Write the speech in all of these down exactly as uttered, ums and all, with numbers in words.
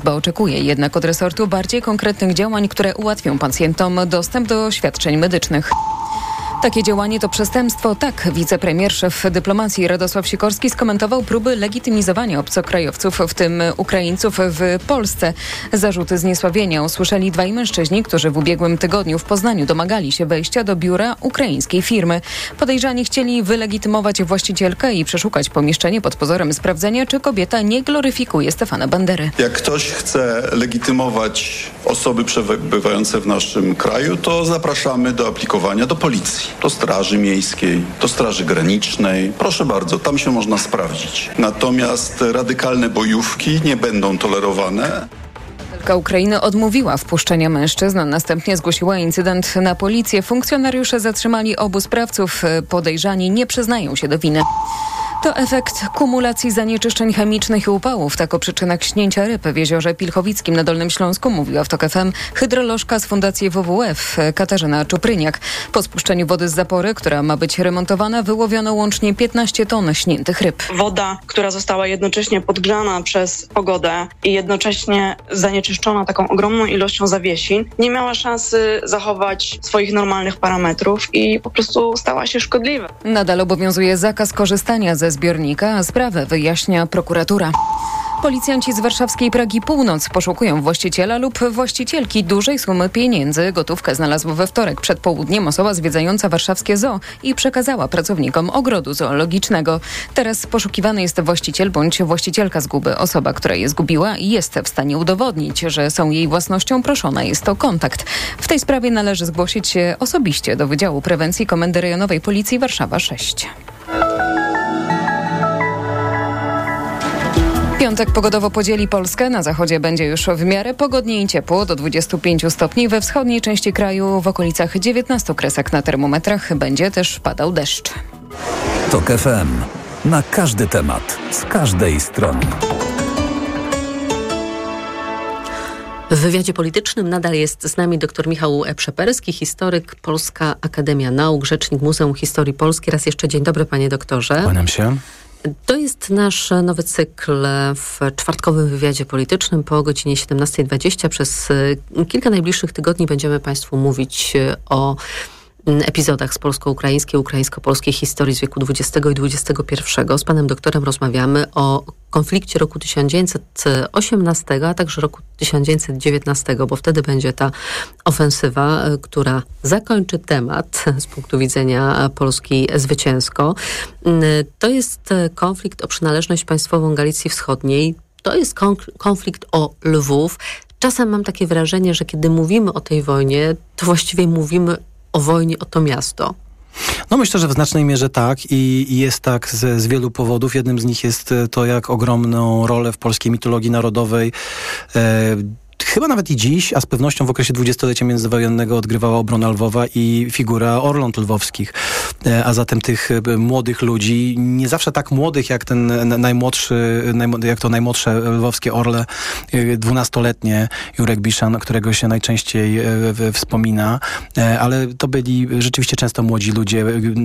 Bo oczekuje jednak od resortu bardziej konkretnych działań, które ułatwią pacjentom dostęp do świadczeń medycznych. Takie działanie to przestępstwo, tak wicepremier, szef dyplomacji Radosław Sikorski skomentował próby legitymizowania obcokrajowców, w tym Ukraińców, w Polsce. Zarzuty zniesławienia usłyszeli dwaj mężczyźni, którzy w ubiegłym tygodniu w Poznaniu domagali się wejścia do biura ukraińskiej firmy. Podejrzani chcieli wylegitymować właścicielkę i przeszukać pomieszczenie pod pozorem sprawdzenia, czy kobieta nie gloryfikuje Stefana Bandery. Jak ktoś chce legitymować osoby przebywające w naszym kraju, to zapraszamy do aplikowania do policji. Do Straży Miejskiej, do Straży Granicznej. Proszę bardzo, tam się można sprawdzić. Natomiast radykalne bojówki nie będą tolerowane. Ukrainy odmówiła wpuszczenia mężczyzn, następnie zgłosiła incydent na policję. Funkcjonariusze zatrzymali obu sprawców. Podejrzani nie przyznają się do winy. To efekt kumulacji zanieczyszczeń chemicznych i upałów. Tak o przyczynach śnięcia ryb w jeziorze Pilchowickim na Dolnym Śląsku mówiła w TOK F M hydrolożka z Fundacji W W F Katarzyna Czupryniak. Po spuszczeniu wody z zapory, która ma być remontowana, wyłowiono łącznie piętnaście ton śniętych ryb. Woda, która została jednocześnie podgrzana przez pogodę i jednocześnie zanieczyszczona taką ogromną ilością zawiesin, nie miała szansy zachować swoich normalnych parametrów i po prostu stała się szkodliwa. Nadal obowiązuje zakaz korzystania ze zbiornika, a sprawę wyjaśnia prokuratura. Policjanci z warszawskiej Pragi Północ poszukują właściciela lub właścicielki dużej sumy pieniędzy. Gotówkę znalazła we wtorek przed południem osoba zwiedzająca warszawskie zoo i przekazała pracownikom ogrodu zoologicznego. Teraz poszukiwany jest właściciel bądź właścicielka zguby. Osoba, która je zgubiła, jest w stanie udowodnić, że są jej własnością. Proszona jest o kontakt. W tej sprawie należy zgłosić się osobiście do Wydziału Prewencji Komendy Rejonowej Policji Warszawa sześć. Piątek pogodowo podzieli Polskę. Na zachodzie będzie już w miarę pogodnie i ciepło, do dwudziestu pięciu stopni. We wschodniej części kraju w okolicach dziewiętnastu kresek na termometrach będzie też padał deszcz. TOK F M. Na każdy temat, z każdej strony. W wywiadzie politycznym nadal jest z nami dr Michał Przeperski, historyk, Polska Akademia Nauk, rzecznik Muzeum Historii Polski. Raz jeszcze dzień dobry, panie doktorze. Kłaniam się. To jest nasz nowy cykl w czwartkowym wywiadzie politycznym po godzinie siedemnastej dwadzieścia. Przez kilka najbliższych tygodni będziemy państwu mówić o epizodach z polsko-ukraińskiej, ukraińsko-polskiej historii z wieku dwudziestego i dwudziestego pierwszego. Z panem doktorem rozmawiamy o konflikcie roku tysiąc dziewięćset osiemnastego, a także roku tysiąc dziewięćset dziewiętnastego, bo wtedy będzie ta ofensywa, która zakończy temat z punktu widzenia Polski zwycięsko. To jest konflikt o przynależność państwową Galicji Wschodniej. To jest konflikt o Lwów. Czasem mam takie wrażenie, że kiedy mówimy o tej wojnie, to właściwie mówimy o wojnie o to miasto. No myślę, że w znacznej mierze tak i, i jest tak z, z wielu powodów. Jednym z nich jest to, jak ogromną rolę w polskiej mitologii narodowej e, chyba nawet i dziś, a z pewnością w okresie dwudziestolecia międzywojennego odgrywała obrona Lwowa i figura orląt lwowskich. A zatem tych młodych ludzi, nie zawsze tak młodych jak ten najmłodszy, jak to najmłodsze lwowskie orle, dwunastoletnie Jurek Biszan, którego się najczęściej wspomina, ale to byli rzeczywiście często młodzi ludzie,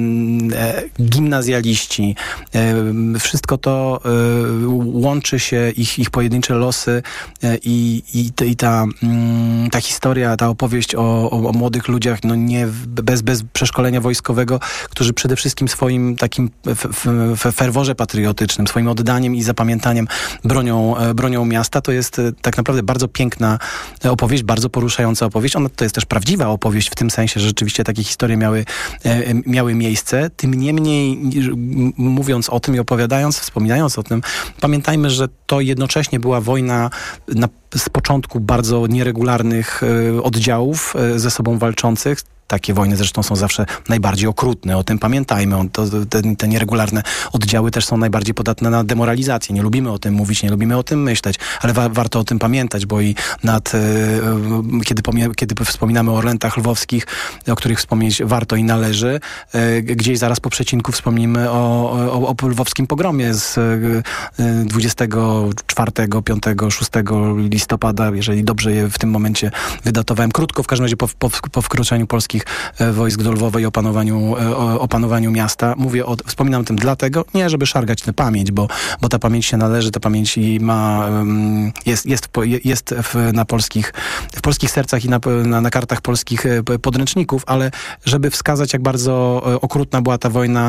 gimnazjaliści. Wszystko to łączy się, ich, ich pojedyncze losy i, i, i ta, ta historia, ta opowieść o, o, o młodych ludziach, no nie bez, bez przeszkolenia wojskowego, którzy przede wszystkim swoim takim f, f, ferworze patriotycznym, swoim oddaniem i zapamiętaniem bronią, bronią miasta, to jest tak naprawdę bardzo piękna opowieść, bardzo poruszająca opowieść. Ona to jest też prawdziwa opowieść w tym sensie, że rzeczywiście takie historie miały, miały miejsce. Tym niemniej, mówiąc o tym i opowiadając, wspominając o tym, pamiętajmy, że to jednocześnie była wojna na, z początku bardzo nieregularnych y, oddziałów y, ze sobą walczących. Takie wojny zresztą są zawsze najbardziej okrutne. O tym pamiętajmy. On, to, te, te nieregularne oddziały też są najbardziej podatne na demoralizację. Nie lubimy o tym mówić, nie lubimy o tym myśleć, ale wa- warto o tym pamiętać, bo i nad, y, kiedy, pomie- kiedy wspominamy o orlętach lwowskich, o których wspomnieć warto i należy, y, gdzieś zaraz po przecinku wspomnimy o, o, o lwowskim pogromie z y, dwudziestego czwartego, piątego, szóstego listopada, jeżeli dobrze je w tym momencie wydatowałem. Krótko, w każdym razie po, po, po wkroczeniu Polski polskich wojsk do Lwowa i opanowaniu, opanowaniu miasta. Mówię o, wspominam o tym dlatego, nie żeby szargać tę pamięć, bo, bo ta pamięć się należy, ta pamięć ma, jest, jest, jest w, na polskich, w polskich sercach i na, na, na kartach polskich podręczników, ale żeby wskazać, jak bardzo okrutna była ta wojna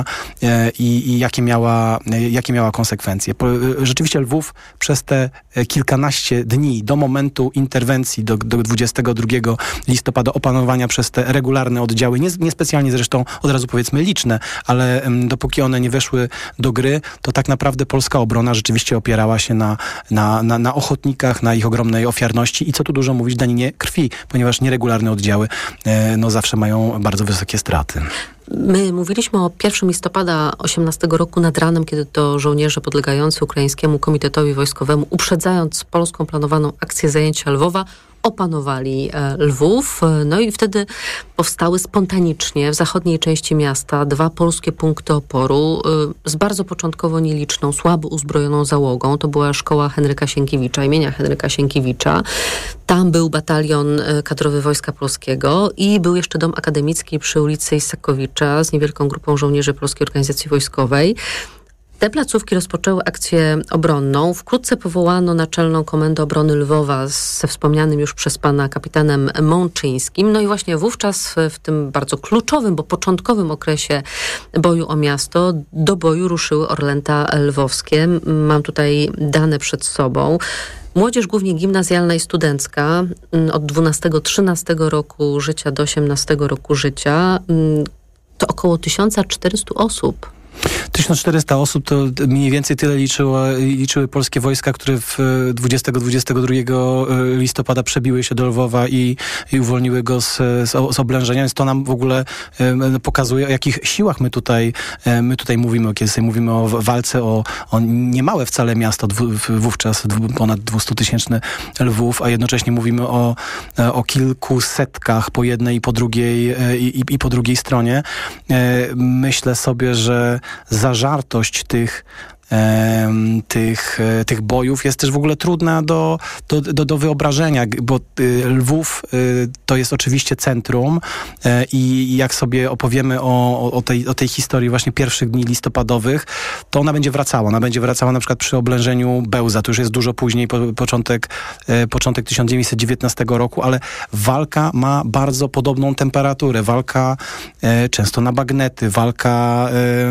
i, i jakie miała, jakie miała konsekwencje. Rzeczywiście Lwów przez te kilkanaście dni do momentu interwencji, do, do dwudziestego drugiego listopada, opanowania przez te regularne oddziały, nie, niespecjalnie zresztą od razu powiedzmy liczne, ale um, dopóki one nie weszły do gry, to tak naprawdę polska obrona rzeczywiście opierała się na, na, na, na ochotnikach, na ich ogromnej ofiarności i co tu dużo mówić, daninie krwi, ponieważ nieregularne oddziały e, no zawsze mają bardzo wysokie straty. My mówiliśmy o pierwszego listopada osiemnastego roku nad ranem, kiedy to żołnierze podlegający Ukraińskiemu Komitetowi Wojskowemu, uprzedzając polską planowaną akcję zajęcia Lwowa, opanowali Lwów. No i wtedy powstały spontanicznie w zachodniej części miasta dwa polskie punkty oporu z bardzo początkowo nieliczną, słabo uzbrojoną załogą. To była szkoła Henryka Sienkiewicza, imienia Henryka Sienkiewicza. Tam był batalion kadrowy Wojska Polskiego i był jeszcze dom akademicki przy ulicy Isakowicza z niewielką grupą żołnierzy Polskiej Organizacji Wojskowej. Te placówki rozpoczęły akcję obronną. Wkrótce powołano Naczelną Komendę Obrony Lwowa ze wspomnianym już przez pana kapitanem Mączyńskim. No i właśnie wówczas w tym bardzo kluczowym, bo początkowym okresie boju o miasto do boju ruszyły orlęta lwowskie. Mam tutaj dane przed sobą. Młodzież głównie gimnazjalna i studencka od dwunastego trzynastego roku życia do osiemnastego roku życia to około tysiąc czterysta osób. tysiąc czterysta osób to mniej więcej tyle liczyło, liczyły polskie wojska, które w dwudziestego dwudziestego drugiego listopada przebiły się do Lwowa i, i uwolniły go z, z, z oblężenia. Więc to nam w ogóle um, pokazuje, o jakich siłach my tutaj, um, my tutaj mówimy, kiedy sobie mówimy o walce o, o niemałe wcale miasto, dwu, wówczas dwu, ponad dwustutysięczny Lwów, a jednocześnie mówimy o, o kilku setkach po jednej i po drugiej, i, i po drugiej stronie. Myślę sobie, że zażartość tych, e, tych, e, tych bojów jest też w ogóle trudna do, do, do, do wyobrażenia, bo e, Lwów e, to jest oczywiście centrum e, i jak sobie opowiemy o, o, tej, o tej historii właśnie pierwszych dni listopadowych, to ona będzie wracała. Ona będzie wracała na przykład przy oblężeniu Bełza. To już jest dużo później, po, początek, e, początek tysiąc dziewięćset dziewiętnastego roku, ale walka ma bardzo podobną temperaturę. Walka e, często na bagnety, walka, e,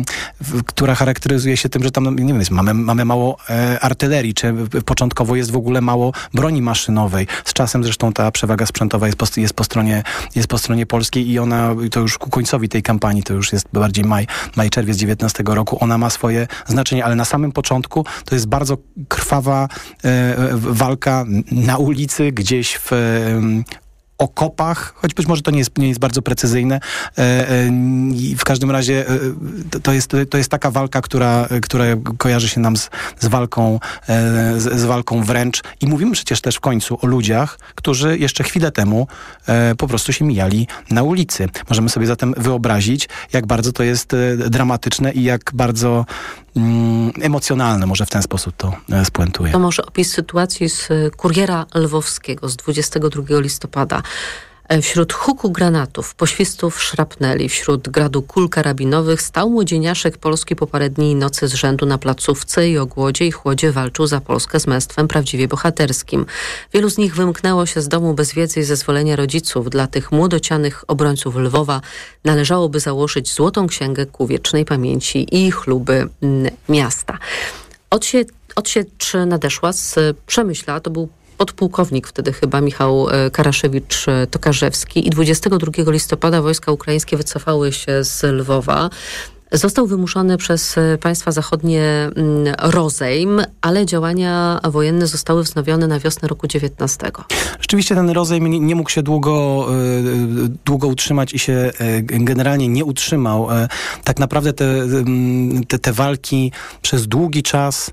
w, która charakteryzuje się tym, że tam, nie wiem, mamy, mamy mało e, artylerii, czy początkowo jest w ogóle mało broni maszynowej. Z czasem zresztą ta przewaga sprzętowa jest po, jest po, stronie, jest po stronie polskiej i ona, to już ku końcowi tej kampanii, to już jest bardziej maj, maj czerwiec dziewiętnastego roku, ona ma swoje znaczenie, ale na samym początku to jest bardzo krwawa e, walka na ulicy, gdzieś w e, okopach, choć być może to nie jest, nie jest bardzo precyzyjne. E, e, w każdym razie e, to, jest, to jest taka walka, która, która kojarzy się nam z, z walką e, z, z walką wręcz. I mówimy przecież też w końcu o ludziach, którzy jeszcze chwilę temu e, po prostu się mijali na ulicy. Możemy sobie zatem wyobrazić, jak bardzo to jest e, dramatyczne i jak bardzo mm, emocjonalne, może w ten sposób to e, spuentuję. To może opis sytuacji z Kuriera Lwowskiego z dwudziestego drugiego listopada. Wśród huku granatów, poświstów szrapneli, wśród gradu kul karabinowych stał młodzieniaszek polski po parę dni i nocy z rzędu na placówce i o głodzie i chłodzie walczył za Polskę z męstwem prawdziwie bohaterskim. Wielu z nich wymknęło się z domu bez wiedzy i zezwolenia rodziców. Dla tych młodocianych obrońców Lwowa należałoby założyć złotą księgę ku wiecznej pamięci i chluby miasta. Odsie, odsiecz nadeszła z Przemyśla, to był podpułkownik wtedy chyba Michał Karaszewicz-Tokarzewski i dwudziestego drugiego listopada wojska ukraińskie wycofały się z Lwowa. Został wymuszony przez państwa zachodnie rozejm, ale działania wojenne zostały wznowione na wiosnę roku dziewiętnastego. Rzeczywiście ten rozejm nie, nie mógł się długo, długo utrzymać i się generalnie nie utrzymał. Tak naprawdę te, te, te walki przez długi czas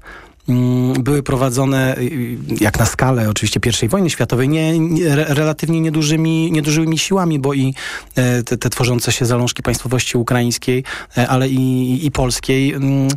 były prowadzone, jak na skalę oczywiście pierwszej wojny światowej, nie, nie, relatywnie niedużymi, niedużymi siłami, bo i te, te tworzące się zalążki państwowości ukraińskiej, ale i, i polskiej,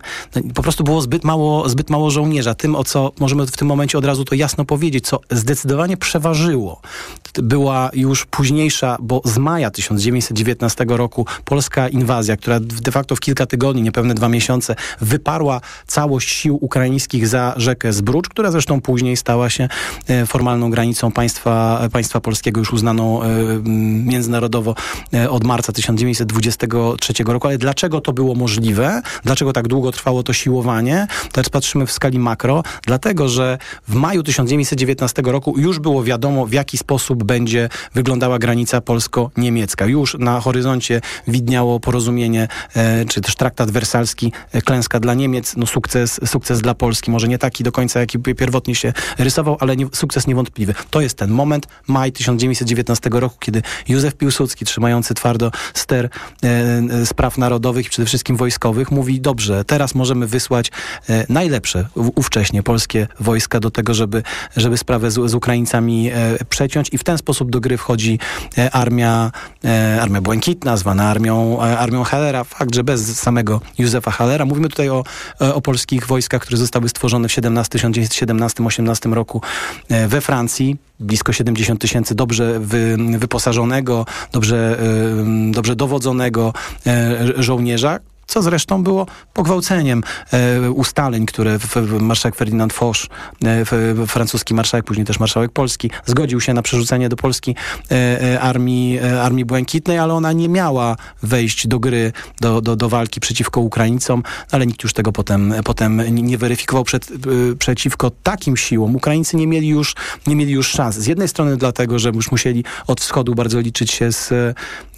po prostu było zbyt mało, zbyt mało żołnierza. Tym, o co możemy w tym momencie od razu to jasno powiedzieć, co zdecydowanie przeważyło, była już późniejsza, bo z maja tysiąc dziewięćset dziewiętnastego roku polska inwazja, która de facto w kilka tygodni, niepewne dwa miesiące, wyparła całość sił ukraińskich za rzekę Zbrucz, która zresztą później stała się formalną granicą państwa, państwa polskiego, już uznaną międzynarodowo od marca tysiąc dziewięćset dwudziestego trzeciego roku. Ale dlaczego to było możliwe? Dlaczego tak długo trwało to siłowanie? Teraz patrzymy w skali makro. Dlatego, że w maju tysiąc dziewięćset dziewiętnastego roku już było wiadomo, w jaki sposób będzie wyglądała granica polsko-niemiecka. Już na horyzoncie widniało porozumienie, e, czy też traktat wersalski, e, klęska dla Niemiec, no sukces, sukces dla Polski. Może nie taki do końca, jaki pierwotnie się rysował, ale nie, sukces niewątpliwy. To jest ten moment, maj tysiąc dziewięćset dziewiętnastego roku, kiedy Józef Piłsudski, trzymający twardo ster e, e, spraw narodowych i przede wszystkim wojskowych, mówi, dobrze, teraz możemy wysłać e, najlepsze w, ówcześnie polskie wojska do tego, żeby, żeby sprawę z, z Ukraińcami e, przeciąć i w ten sposób do gry wchodzi e, armia, e, armia błękitna, zwana armią, e, armią Hallera. Fakt, że bez samego Józefa Hallera. Mówimy tutaj o, o polskich wojskach, które zostały stworzone w tysiąc dziewięćset siedemnastym osiemnastym roku e, we Francji. Blisko siedemdziesiąt tysięcy dobrze wy, wyposażonego, dobrze, e, dobrze dowodzonego e, żołnierza, co zresztą było pogwałceniem e, ustaleń, które w, w marszałek Ferdynand Foch, e, w, francuski marszałek, później też marszałek Polski, zgodził się na przerzucenie do Polski e, e, armii, e, armii błękitnej, ale ona nie miała wejść do gry, do, do, do walki przeciwko Ukraińcom, ale nikt już tego potem, potem nie weryfikował. Przed, e, przeciwko takim siłom Ukraińcy nie mieli już, nie mieli już szans. Z jednej strony dlatego, że już musieli od wschodu bardzo liczyć się z, e,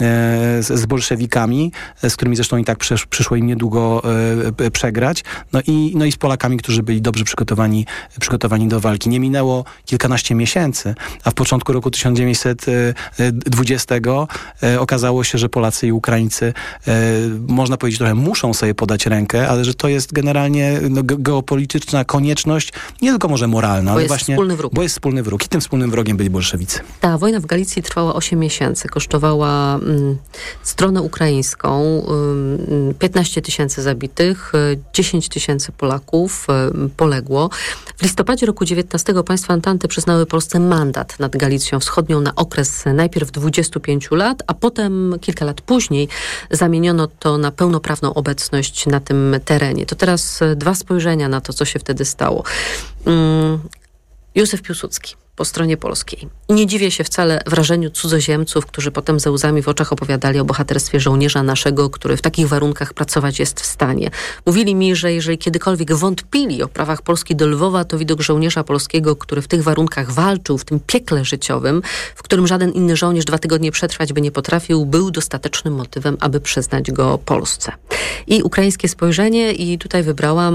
z, z bolszewikami, z którymi zresztą i tak przesz, przyszło im niedługo e, przegrać. No i, no i z Polakami, którzy byli dobrze przygotowani, przygotowani do walki. Nie minęło kilkanaście miesięcy, a w początku roku tysiąc dziewięćset dwudziestego e, okazało się, że Polacy i Ukraińcy, e, można powiedzieć, trochę muszą sobie podać rękę, ale że to jest generalnie no, geopolityczna konieczność, nie tylko może moralna, bo ale jest właśnie, wspólny wróg. bo jest wspólny wróg. I tym wspólnym wrogiem byli bolszewicy. Ta wojna w Galicji trwała osiem miesięcy. Kosztowała mm, stronę ukraińską mm, piętnaście tysięcy zabitych, dziesięć tysięcy Polaków y, poległo. W listopadzie roku dziewiętnastego państwa Antanty przyznały Polsce mandat nad Galicją Wschodnią na okres najpierw dwudziestu pięciu lat, a potem kilka lat później zamieniono to na pełnoprawną obecność na tym terenie. To teraz dwa spojrzenia na to, co się wtedy stało. Mm, Józef Piłsudski po stronie polskiej. Nie dziwię się wcale wrażeniu cudzoziemców, którzy potem ze łzami w oczach opowiadali o bohaterstwie żołnierza naszego, który w takich warunkach pracować jest w stanie. Mówili mi, że jeżeli kiedykolwiek wątpili o prawach Polski do Lwowa, to widok żołnierza polskiego, który w tych warunkach walczył, w tym piekle życiowym, w którym żaden inny żołnierz dwa tygodnie przetrwać by nie potrafił, był dostatecznym motywem, aby przyznać go Polsce. I ukraińskie spojrzenie, i tutaj wybrałam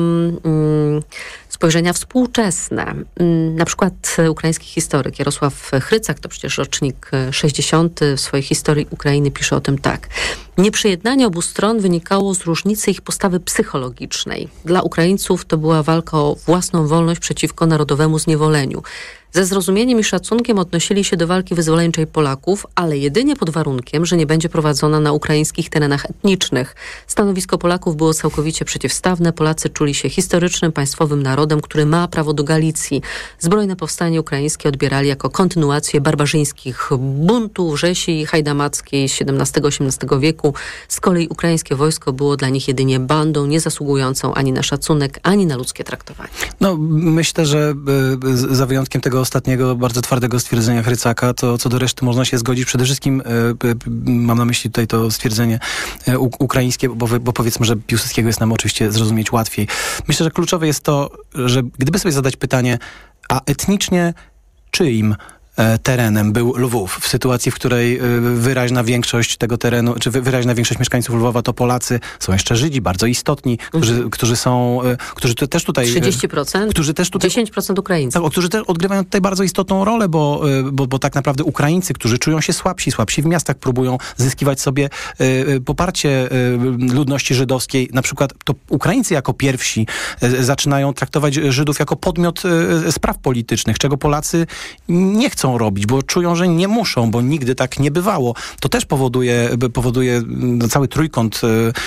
mm, spojrzenia współczesne. Mm, na przykład ukraiński historyk Jarosław Chrycak, to przecież rocznik sześćdziesiąty, w swojej historii Ukrainy pisze o tym tak. Nieprzyjednanie obu stron wynikało z różnicy ich postawy psychologicznej. Dla Ukraińców to była walka o własną wolność przeciwko narodowemu zniewoleniu. Ze zrozumieniem i szacunkiem odnosili się do walki wyzwoleńczej Polaków, ale jedynie pod warunkiem, że nie będzie prowadzona na ukraińskich terenach etnicznych. Stanowisko Polaków było całkowicie przeciwstawne. Polacy czuli się historycznym, państwowym narodem, który ma prawo do Galicji. Zbrojne powstanie ukraińskie odbierali jako kontynuację barbarzyńskich buntów rzezi hajdamackiej z siedemnastego osiemnastego wieku. Z kolei ukraińskie wojsko było dla nich jedynie bandą niezasługującą ani na szacunek, ani na ludzkie traktowanie. No, myślę, że y, za wyjątkiem tego ostatniego, bardzo twardego stwierdzenia Chrycaka, to co do reszty można się zgodzić. Przede wszystkim y, y, mam na myśli tutaj to stwierdzenie y, ukraińskie, bo, bo powiedzmy, że Piłsudskiego jest nam oczywiście zrozumieć łatwiej. Myślę, że kluczowe jest to, że gdyby sobie zadać pytanie, a etnicznie czyim terenem był Lwów. W sytuacji, w której wyraźna większość tego terenu, czy wyraźna większość mieszkańców Lwowa to Polacy, są jeszcze Żydzi, bardzo istotni, którzy, mhm. którzy są, którzy też tutaj... trzydzieści procent? Którzy też tutaj, dziesięć procent Ukraińcy. Tak, którzy też odgrywają tutaj bardzo istotną rolę, bo, bo, bo tak naprawdę Ukraińcy, którzy czują się słabsi, słabsi w miastach, próbują zyskiwać sobie poparcie ludności żydowskiej. Na przykład to Ukraińcy jako pierwsi zaczynają traktować Żydów jako podmiot spraw politycznych, czego Polacy nie chcą robić, bo czują, że nie muszą, bo nigdy tak nie bywało. To też powoduje, powoduje cały trójkąt,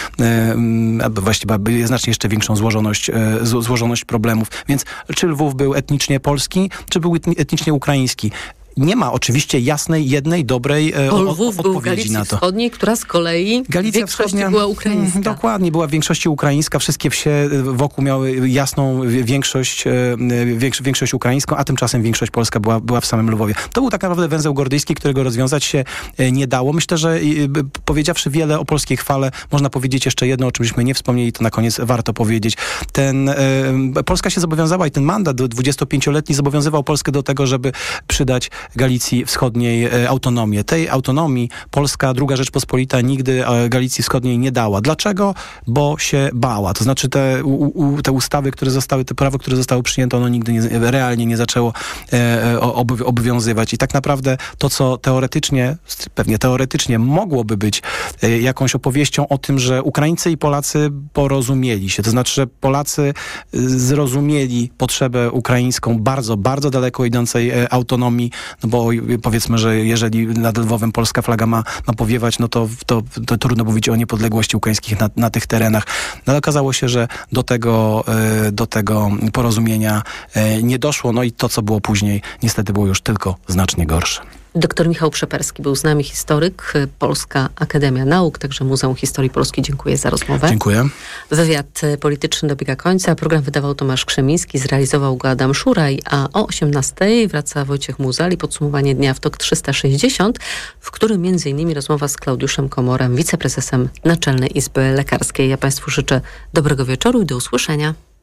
właściwie znacznie jeszcze większą złożoność, złożoność problemów. Więc czy Lwów był etnicznie polski, czy był etnicznie ukraiński? Nie ma oczywiście jasnej, jednej, dobrej e, o, Lwów odpowiedzi był Galicji na to. Wschodniej, która z kolei Galicja w większości Wschodnia, była ukraińska. Dokładnie, była w większości ukraińska. Wszystkie wsie wokół miały jasną większość, większość, większość ukraińską, a tymczasem większość polska była, była w samym Lwowie. To był tak naprawdę węzeł gordyjski, którego rozwiązać się nie dało. Myślę, że powiedziawszy wiele o polskiej chwale, można powiedzieć jeszcze jedno, o czymśmy nie wspomnieli, to na koniec warto powiedzieć. Ten, e, Polska się zobowiązała i ten mandat dwudziestopięcioletni zobowiązywał Polskę do tego, żeby przydać Galicji Wschodniej e, autonomię. Tej autonomii Polska, Druga Rzeczpospolita nigdy e, Galicji Wschodniej nie dała. Dlaczego? Bo się bała. To znaczy te, u, u, te ustawy, które zostały, te prawo, które zostało przyjęte, ono nigdy nie, realnie nie zaczęło e, oby, obowiązywać. I tak naprawdę to, co teoretycznie, pewnie teoretycznie mogłoby być e, jakąś opowieścią o tym, że Ukraińcy i Polacy porozumieli się. To znaczy, że Polacy zrozumieli potrzebę ukraińską bardzo, bardzo daleko idącej e, autonomii. No bo powiedzmy, że jeżeli nad Lwowem polska flaga ma, ma powiewać, no to, to, to trudno mówić o niepodległości ukraińskich na, na tych terenach. No ale okazało się, że do tego, do tego porozumienia nie doszło. No i to, co było później, niestety było już tylko znacznie gorsze. Doktor Michał Przeperski był z nami, historyk, Polska Akademia Nauk, także Muzeum Historii Polskiej. Dziękuję za rozmowę. Dziękuję. Wywiad polityczny dobiega końca. Program wydawał Tomasz Krzemiński, zrealizował go Adam Szuraj, a o osiemnastej wraca Wojciech Muzali. Podsumowanie dnia w TOK trzysta sześćdziesiąt, w którym między innymi rozmowa z Klaudiuszem Komorem, wiceprezesem Naczelnej Izby Lekarskiej. Ja Państwu życzę dobrego wieczoru i do usłyszenia.